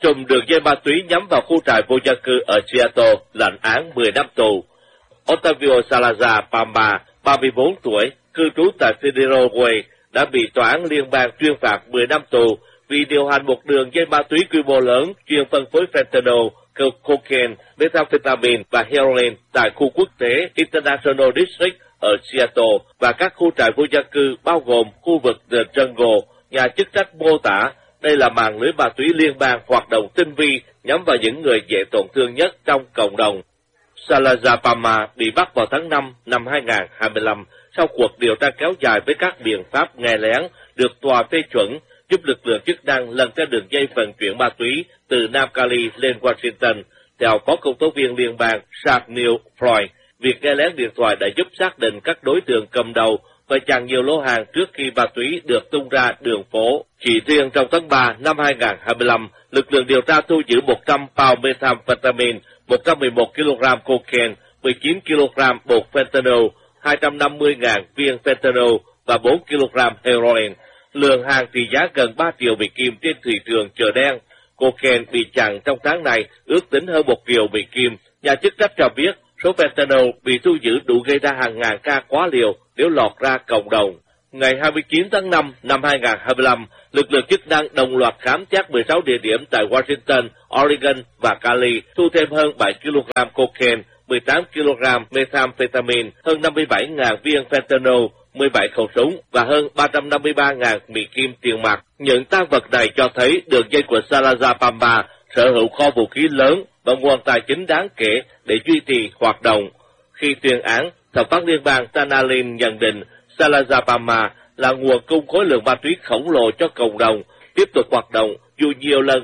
Trùm đường dây ma túy nhắm vào khu trại vô gia cư ở Seattle lãnh án 10 năm tù. Octavio Salazar Palma, 34 tuổi, cư trú tại Federal Way, đã bị tòa án liên bang tuyên phạt 10 năm tù vì điều hành một đường dây ma túy quy mô lớn chuyên phân phối fentanyl, cocaine, methamphetamine và heroin tại khu quốc tế International District ở Seattle và các khu trại vô gia cư bao gồm khu vực The Jungle. Nhà chức trách mô tả đây là mạng lưới ma túy liên bang hoạt động tinh vi nhắm vào những người dễ tổn thương nhất trong cộng đồng. Salazar Palma bị bắt vào tháng 5 năm 2025 sau cuộc điều tra kéo dài với các biện pháp nghe lén được tòa phê chuẩn, giúp lực lượng chức năng lần theo đường dây vận chuyển ma túy từ Nam Cali lên Washington. Theo Phó Công tố viên liên bang Charles Floyd, việc nghe lén điện thoại đã giúp xác định các đối tượng cầm đầu và chặn nhiều lô hàng trước khi ma túy được tung ra đường phố. Chỉ riêng trong tháng 3 năm 2025, lực lượng điều tra thu giữ 100 pound methamphetamine, 111 kg cocaine, 19 kg bột fentanyl, 250.000 viên fentanyl và 4 kg heroin. Lượng hàng trị giá gần 3 triệu Mỹ Kim trên thị trường chợ đen. Cocaine bị chặn trong tháng này ước tính hơn 1 triệu Mỹ Kim. Nhà chức trách cho biết số fentanyl bị thu giữ đủ gây ra hàng ngàn ca quá liều nếu lọt ra cộng đồng. Ngày 29 tháng 5 năm 2025, lực lượng chức năng đồng loạt khám xét 16 địa điểm tại Washington, Oregon và Cali, thu thêm hơn 7 kg cocaine, 18 kg methamphetamine, hơn 57.000 viên fentanyl, 17 khẩu súng và hơn 353.000 Mỹ Kim tiền mặt. Những tang vật này cho thấy đường dây của Salazar Palma sở hữu kho vũ khí lớn và nguồn tài chính đáng kể để duy trì hoạt động. Khi tuyên án, thẩm phán liên bang Tanalin nhận định Salazar Palma là nguồn cung khối lượng ma túy khổng lồ cho cộng đồng, tiếp tục hoạt động dù nhiều lần